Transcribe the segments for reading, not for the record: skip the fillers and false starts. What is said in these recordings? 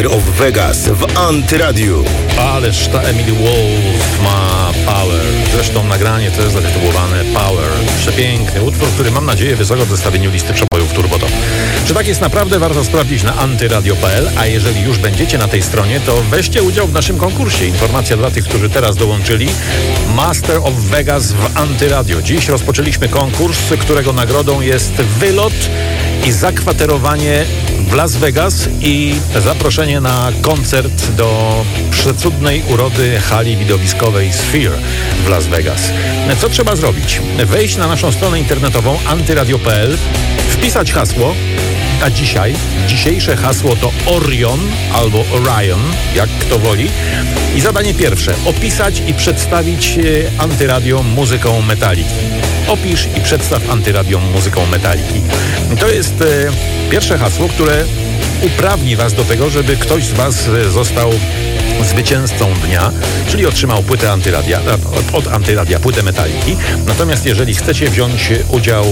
of Vegas w Antyradiu. Ależ ta Emily Wolf ma power. Zresztą nagranie to jest zatytułowane Power. Przepiękny utwór, który mam nadzieję wysoko w zestawieniu listy przebojów Turbo Top. Czy tak jest naprawdę, warto sprawdzić na antyradio.pl, a jeżeli już będziecie na tej stronie, to weźcie udział w naszym konkursie. Informacja dla tych, którzy teraz dołączyli. Master of Vegas w Antyradio. Dziś rozpoczęliśmy konkurs, którego nagrodą jest wylot i zakwaterowanie w Las Vegas i zaproszenie na koncert do przecudnej urody hali widowiskowej Sphere w Las Vegas. Co trzeba zrobić? Wejść na naszą stronę internetową antyradio.pl, wpisać hasło, a dzisiejsze hasło to Orion albo Orion, jak kto woli. I zadanie pierwsze, opisać i przedstawić Antyradio muzyką Metaliki. Opisz i przedstaw Antyradio muzyką Metaliki. To jest pierwsze hasło, które uprawni Was do tego, żeby ktoś z Was został zwycięzcą dnia, czyli otrzymał płytę Antyradia, od Antyradia płytę Metaliki. Natomiast jeżeli chcecie wziąć udział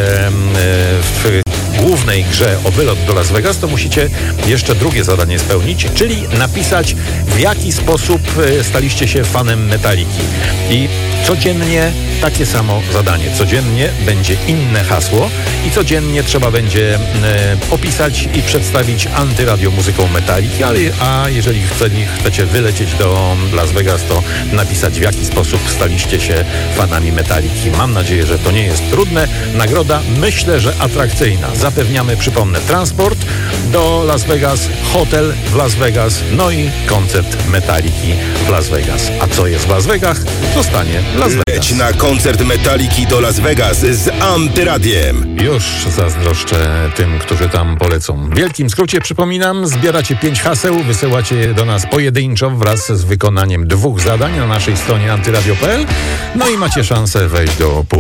w głównej grze o wylot do Las Vegas, to musicie jeszcze drugie zadanie spełnić, czyli napisać, w jaki sposób staliście się fanem Metaliki. I codziennie takie samo zadanie. Codziennie będzie inne hasło i codziennie trzeba będzie opisać i przedstawić Antyradio muzyką Metaliki, a jeżeli chcecie wylecieć do Las Vegas, to napisać, w jaki sposób staliście się fanami Metaliki. Mam nadzieję, że to nie jest trudne. Nagroda, myślę, że atrakcyjna. Zapewniamy, przypomnę, transport do Las Vegas, hotel w Las Vegas, no i koncert Metaliki w Las Vegas. A co jest w Las Vegas, zostanie w Las Vegas. Leć na koncert Metaliki do Las Vegas z Antyradiem. Już zazdroszczę tym, którzy tam polecą. W wielkim skrócie przypominam, zbieracie 5 haseł, wysyłacie je do nas pojedynczo wraz z wykonaniem 2 zadań na naszej stronie antyradio.pl, no i macie szansę wejść do